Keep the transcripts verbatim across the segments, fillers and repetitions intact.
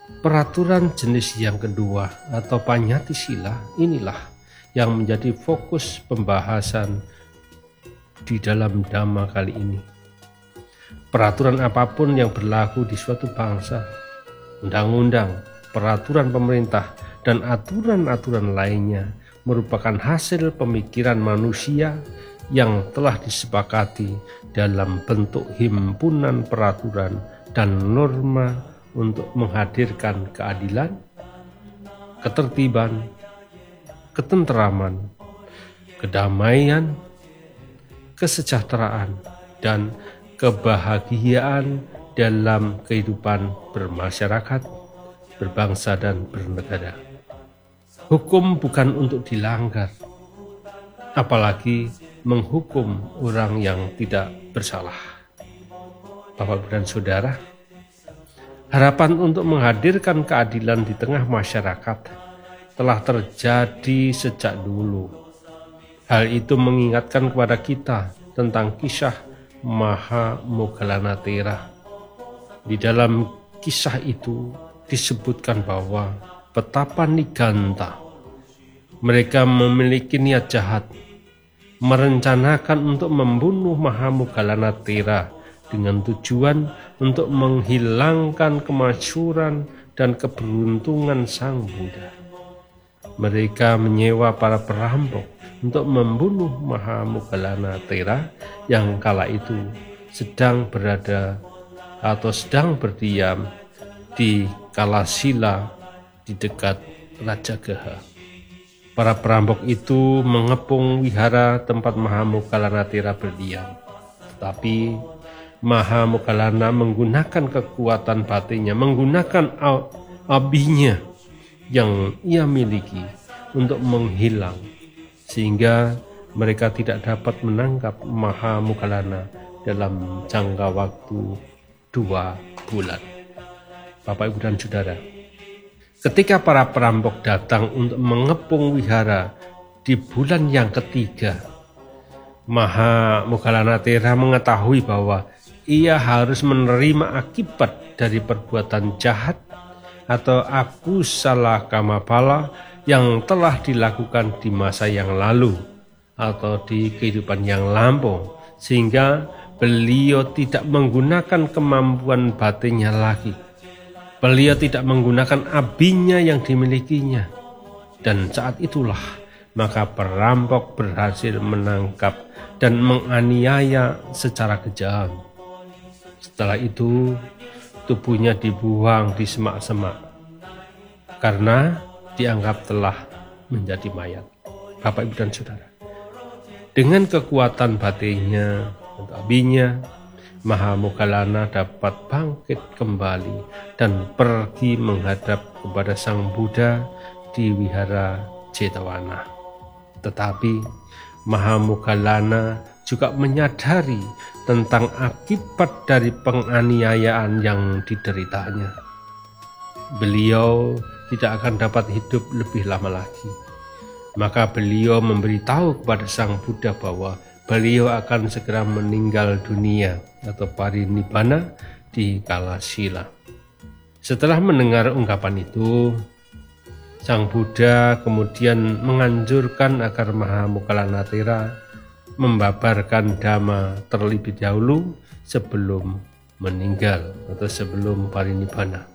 Peraturan jenis yang kedua atau Panyatisila inilah yang menjadi fokus pembahasan di dalam Dhamma kali ini. Peraturan apapun yang berlaku di suatu bangsa, undang-undang, peraturan pemerintah, dan aturan-aturan lainnya merupakan hasil pemikiran manusia yang telah disepakati dalam bentuk himpunan peraturan dan norma untuk menghadirkan keadilan, ketertiban, ketenteraman, kedamaian, kesejahteraan, dan kebahagiaan dalam kehidupan bermasyarakat, berbangsa, dan bernegara. Hukum bukan untuk dilanggar, apalagi menghukum orang yang tidak bersalah. Bapak dan Saudara, harapan untuk menghadirkan keadilan di tengah masyarakat telah terjadi sejak dulu. Hal itu mengingatkan kepada kita tentang kisah Mahamoggallana Thera. Di dalam kisah itu disebutkan bahwa betapa Niganta mereka memiliki niat jahat, merencanakan untuk membunuh Mahamoggallana Thera dengan tujuan untuk menghilangkan kemasyhuran dan keberuntungan Sang Buddha. Mereka menyewa para perampok untuk membunuh Mahamoggallana Thera yang kala itu sedang berada atau sedang berdiam di Kalasila di dekat Rajagaha. Para perampok itu mengepung wihara tempat Mahamoggallana Thera berdiam. Tetapi Mahamoggallana menggunakan kekuatan batinnya, menggunakan abinya yang ia miliki untuk menghilang, sehingga mereka tidak dapat menangkap Mahamoggallana dalam jangka waktu dua bulan. Bapak, Ibu, dan Saudara, ketika para perampok datang untuk mengepung wihara di bulan yang ketiga, Mahamoggallana Thera mengetahui bahwa ia harus menerima akibat dari perbuatan jahat atau akusala kamapala yang telah dilakukan di masa yang lalu atau di kehidupan yang lampau, sehingga beliau tidak menggunakan kemampuan batinnya lagi. Beliau tidak menggunakan abinya yang dimilikinya. Dan saat itulah maka perampok berhasil menangkap dan menganiaya secara kejam. Setelah itu tubuhnya dibuang di semak-semak karena dianggap telah menjadi mayat. Bapak, Ibu, dan Saudara, dengan kekuatan batinnya dan abinya, Mahamoggallana dapat bangkit kembali dan pergi menghadap kepada Sang Buddha di wihara Jetavana. Tetapi Mahamoggallana juga menyadari tentang akibat dari penganiayaan yang dideritanya. Beliau tidak akan dapat hidup lebih lama lagi. Maka beliau memberitahu kepada Sang Buddha bahwa beliau akan segera meninggal dunia atau parinibbana di Kalasila. Setelah mendengar ungkapan itu, Sang Buddha kemudian menganjurkan agar Mahamoggallana Thera membabarkan Dhamma terlebih dahulu sebelum meninggal atau sebelum parinibbana.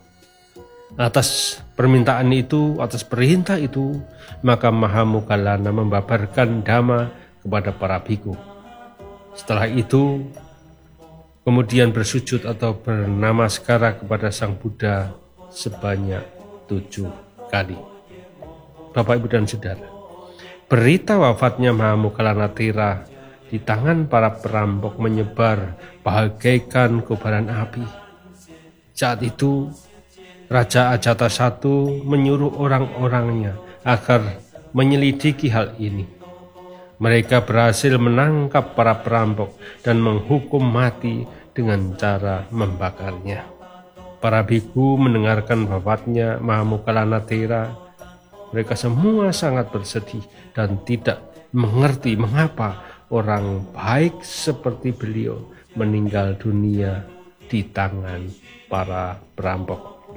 Atas permintaan itu, atas perintah itu, maka Mahamoggallana membabarkan Dhamma kepada para bhikkhu. Setelah itu, kemudian bersujud atau bernamaskara kepada Sang Buddha sebanyak tujuh kali. Bapak, Ibu, dan Saudara, berita wafatnya Mahamoggallana Thera di tangan para perampok menyebar bagaikan kobaran api. Saat itu Raja Ajatasattu menyuruh orang-orangnya agar menyelidiki hal ini. Mereka berhasil menangkap para perampok dan menghukum mati dengan cara membakarnya. Para bhikkhu mendengarkan wafatnya Mahamoggallana Thera. Mereka semua sangat bersedih dan tidak mengerti mengapa orang baik seperti beliau meninggal dunia di tangan para perampok.